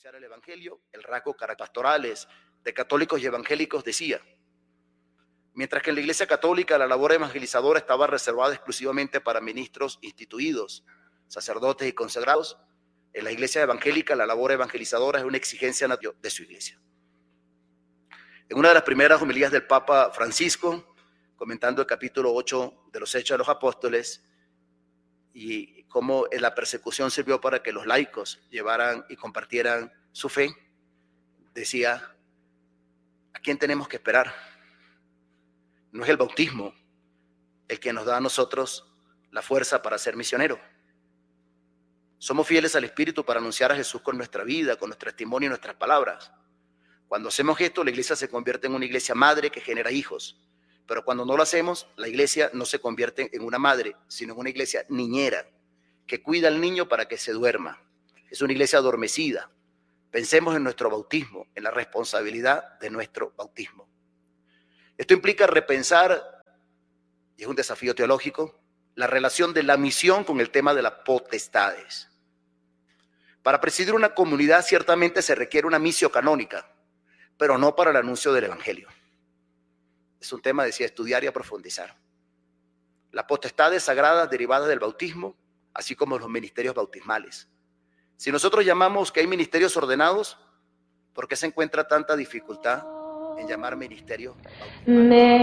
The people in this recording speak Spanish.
anunciar el evangelio, el rasgo pastorales de católicos y evangélicos decía: mientras que en la Iglesia Católica la labor evangelizadora estaba reservada exclusivamente para ministros instituidos, sacerdotes y consagrados, en la Iglesia evangélica la labor evangelizadora es una exigencia de su Iglesia. En una de las primeras homilías del Papa Francisco, comentando el capítulo 8 de los Hechos de los Apóstoles y cómo la persecución sirvió para que los laicos llevaran y compartieran su fe, decía: ¿a quién tenemos que esperar? No es el bautismo el que nos da a nosotros la fuerza para ser misioneros. Somos fieles al Espíritu para anunciar a Jesús con nuestra vida, con nuestro testimonio y nuestras palabras. Cuando hacemos esto, la iglesia se convierte en una iglesia madre que genera hijos. Pero cuando no lo hacemos, la iglesia no se convierte en una madre, sino en una iglesia niñera, que cuida al niño para que se duerma. Es una iglesia adormecida. Pensemos en nuestro bautismo, en la responsabilidad de nuestro bautismo. Esto implica repensar, y es un desafío teológico, la relación de la misión con el tema de las potestades. Para presidir una comunidad ciertamente se requiere una misión canónica, pero no para el anuncio del evangelio. Es un tema, decía, estudiar y a profundizar. Las potestades sagradas derivadas del bautismo, así como los ministerios bautismales. Si nosotros llamamos que hay ministerios ordenados, ¿por qué se encuentra tanta dificultad en llamar ministerios bautismales?